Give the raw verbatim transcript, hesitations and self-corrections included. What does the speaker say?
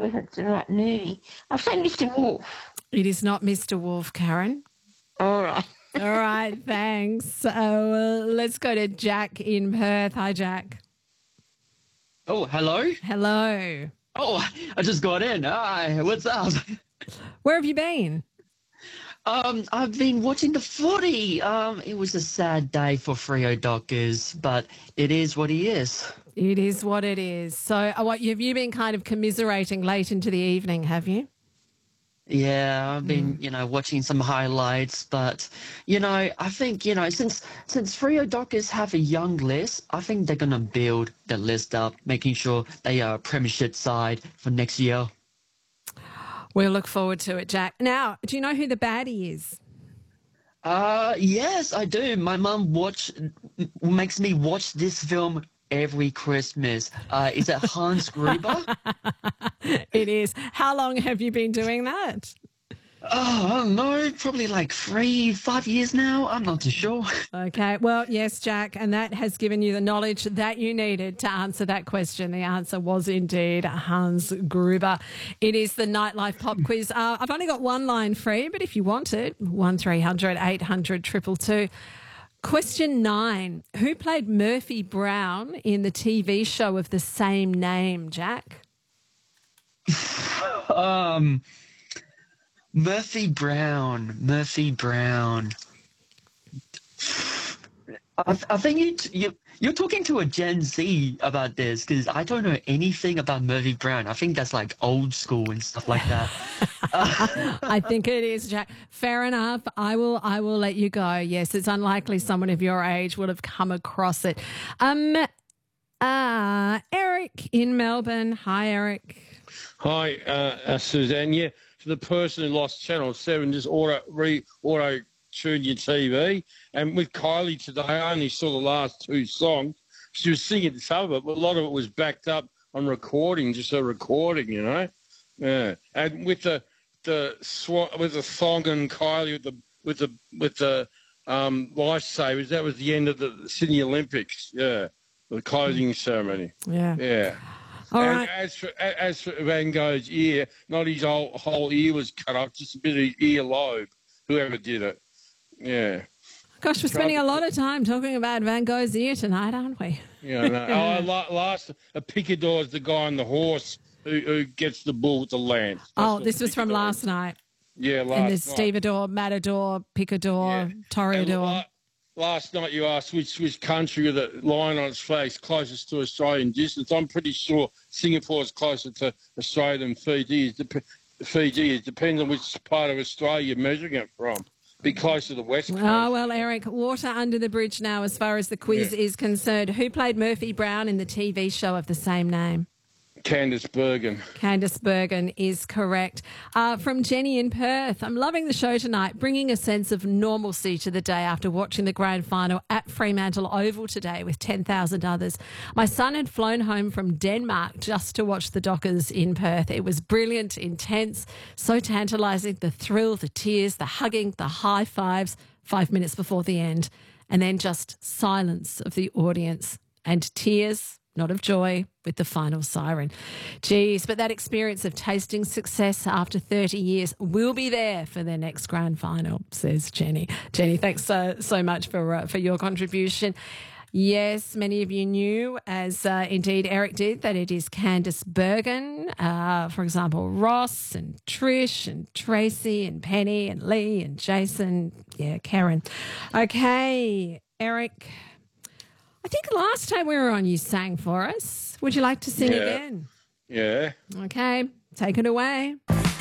if it's the right movie. I've seen Mister Wolf. It is not Mister Wolf, Karen. All right. All right, thanks. So uh, let's go to Jack in Perth. Hi, Jack. Oh, hello. Hello. Oh, I just got in. Hi, what's up? Where have you been? Um, I've been watching the footy. Um, it was a sad day for Freo Dockers, but it is what he is. It is what it is. So, uh, what have you been kind of commiserating late into the evening? Have you? Yeah, I've been, mm. you know, watching some highlights, but, you know, I think, you know, since since Freo Dockers have a young list, I think they're going to build the list up, making sure they are a premiership side for next year. We'll look forward to it, Jack. Now, do you know who the baddie is? Uh, yes, I do. My mum watch makes me watch this film every Christmas. Uh, is it Hans Gruber? It is. How long have you been doing that? Oh, I don't know, probably like three, five years now. I'm not too sure. Okay. Well, yes, Jack, and that has given you the knowledge that you needed to answer that question. The answer was indeed Hans Gruber. It is the Nightlife Pop Quiz. Uh, I've only got one line free, but if you want it, one three hundred eight hundred two two two. Question nine. Who played Murphy Brown in the T V show of the same name, Jack? um... Murphy Brown, Murphy Brown. I, I think you, you, you're talking to a Gen Z about this because I don't know anything about Murphy Brown. I think that's like old school and stuff like that. uh, I think it is, Jack. Fair enough. I will I will let you go. Yes, it's unlikely someone of your age would have come across it. Um, uh, Eric in Melbourne. Hi, Eric. Hi, uh, uh, Suzanne. Yeah. The person who lost Channel seven just auto re auto tuned your T V, and with Kylie today, I only saw the last two songs. She was singing some of it, but a lot of it was backed up on recording, just a recording, you know. Yeah, and with the the sw- with the song and Kylie with the with the with the um, lifesavers, that was the end of the Sydney Olympics. Yeah, the closing ceremony. Yeah, yeah. All and right. as for as for Van Gogh's ear, not his whole whole ear was cut off, just a bit of his ear lobe. Whoever did it, yeah. Gosh, we're spending a lot of time talking about Van Gogh's ear tonight, aren't we? Yeah, no. oh, la- last a picador is the guy on the horse who, who gets the bull with the lance. That's oh, this was from last night. Yeah, last and there's night. stevedore, matador, picador, yeah. toreador. La- last night you asked which which country with a line on its face closest to Australian distance. I'm pretty sure Singapore is closer to Australia than Fiji. Dep- Fiji. It depends on which part of Australia you're measuring it from. Be close to the west coast. Oh, well, Eric, water under the bridge now as far as the quiz yeah. is concerned. Who played Murphy Brown in the T V show of the same name? Candice Bergen. Candice Bergen is correct. Uh, from Jenny in Perth, I'm loving the show tonight, bringing a sense of normalcy to the day after watching the grand final at Fremantle Oval today with ten thousand others. My son had flown home from Denmark just to watch the Dockers in Perth. It was brilliant, intense, so tantalising, the thrill, the tears, the hugging, the high fives, five minutes before the end, and then just silence of the audience and tears, not of joy, with the final siren. Geez, but that experience of tasting success after thirty years will be there for their next grand final, says Jenny. Jenny, thanks so, so much for, uh, for your contribution. Yes, many of you knew, as uh, indeed Eric did, that it is Candice Bergen. Uh, for example, Ross and Trish and Tracy and Penny and Lee and Jason. Yeah, Karen. Okay, Eric, I think last time we were on, you sang for us. Would you like to sing yeah. again? Yeah. Okay, take it away.